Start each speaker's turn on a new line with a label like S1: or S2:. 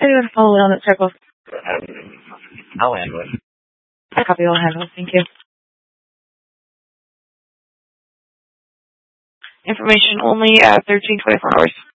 S1: I do want to follow it on that circle.
S2: I'll handle it.
S1: I copy all handles. Thank you. Information only at 13:24 hours.